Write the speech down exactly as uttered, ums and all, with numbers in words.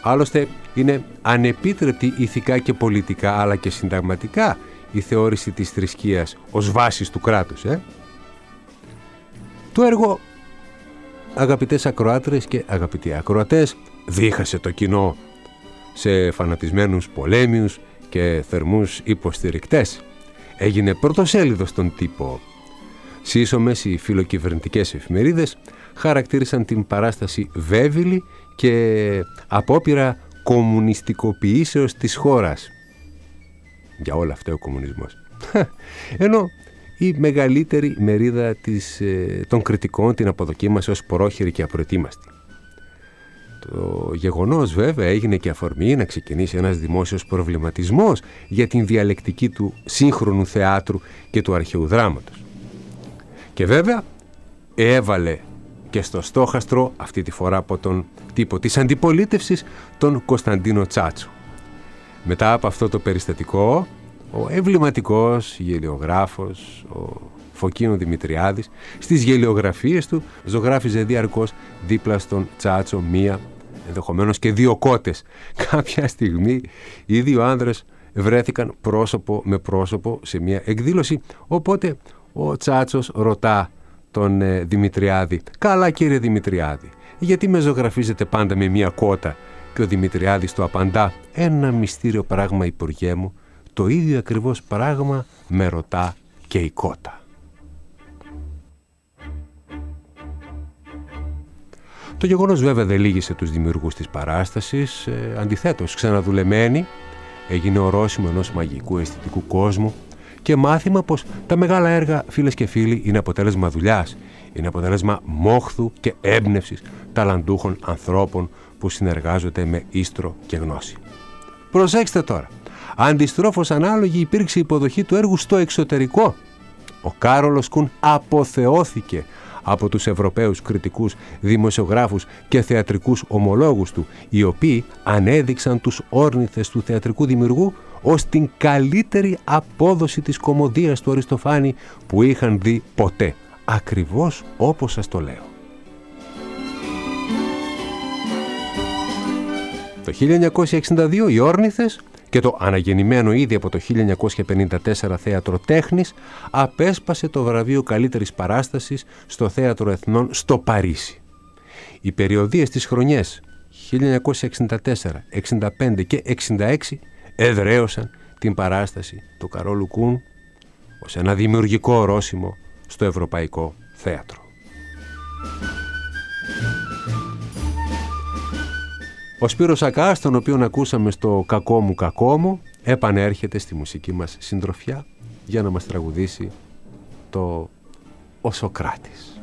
Άλλωστε είναι ανεπίτρεπτη ηθικά και πολιτικά αλλά και συνταγματικά η θεώρηση της θρησκείας ως βάσης του κράτους. Ε? Το έργο, αγαπητές ακροάτρες και αγαπητοί ακροατές, δίχασε το κοινό σε φανατισμένους πολέμιους και θερμούς υποστηρικτές. Έγινε πρωτοσέλιδο στον τύπο. Σύσσωμες οι φιλοκυβερνητικές εφημερίδες χαρακτήρισαν την παράσταση βέβηλη και απόπειρα κομμουνιστικοποιήσεως της χώρας. Για όλα αυτά ο κομμουνισμός. Ενώ η μεγαλύτερη μερίδα της, των κριτικών την αποδοκίμασε ως πορόχερη και απροετοίμαστη. Το γεγονός βέβαια έγινε και αφορμή να ξεκινήσει ένας δημόσιος προβληματισμός για την διαλεκτική του σύγχρονου θεάτρου και του αρχαίου δράματος. Και βέβαια έβαλε και στο στόχαστρο, αυτή τη φορά από τον τύπο της αντιπολίτευσης, τον Κωνσταντίνο Τσάτσο. Μετά από αυτό το περιστατικό, ο εμβληματικός γελιογράφος, ο Φωκίνο Δημητριάδης, στις γελιογραφίες του ζωγράφιζε διαρκώς δίπλα στον Τσάτσο μία, ενδεχομένως και δύο κότες. Κάποια στιγμή οι δύο άνδρες βρέθηκαν πρόσωπο με πρόσωπο σε μία εκδήλωση, οπότε ο Τσάτσος ρωτά τον ε, Δημητριάδη: «Καλά κύριε Δημητριάδη, γιατί με ζωγραφίζετε πάντα με μία κότα?» Και ο Δημητριάδης του απαντά: «Ένα μυστήριο πράγμα, υπουργέ μου, το ίδιο ακριβώς πράγμα με ρωτά και η κότα». Το γεγονός βέβαια δεν λύγησε τους δημιουργούς της παράστασης. Ε, αντιθέτως, ξαναδουλεμένη, έγινε ορόσημο ενός μαγικού αισθητικού κόσμου και μάθημα πως τα μεγάλα έργα, φίλες και φίλοι, είναι αποτέλεσμα δουλειάς, είναι αποτέλεσμα μόχθου και έμπνευσης ταλαντούχων ανθρώπων που συνεργάζονται με ίστρο και γνώση. Προσέξτε τώρα, αντιστρόφως ανάλογη υπήρξε υποδοχή του έργου στο εξωτερικό. Ο Κάρολος Κουν αποθεώθηκε από τους Ευρωπαίους κριτικούς, δημοσιογράφους και θεατρικούς ομολόγους του, οι οποίοι ανέδειξαν τους όρνηθες του θεατρικού δημιουργού ως την καλύτερη απόδοση της κωμωδίας του Αριστοφάνη που είχαν δει ποτέ. Ακριβώς όπως σας το λέω. Το χίλια εννιακόσια εξήντα δύο οι όρνηθες και το αναγεννημένο ήδη από το χίλια εννιακόσια πενήντα τέσσερα Θέατρο Τέχνης απέσπασε το βραβείο καλύτερης παράστασης στο Θέατρο Εθνών στο Παρίσι. Οι περιοδίες της χρονιές χίλια εννιακόσια εξήντα τέσσερα, εξήντα πέντε και εξήντα έξι εδραίωσαν την παράσταση του Καρόλου Κουν ως ένα δημιουργικό ορόσημο στο Ευρωπαϊκό Θέατρο. Ο Σπύρος Ακάς, τον οποίον ακούσαμε στο «Κακό μου, κακό μου», επανέρχεται στη μουσική μας συντροφιά για να μας τραγουδήσει το «Ο Σοκράτης».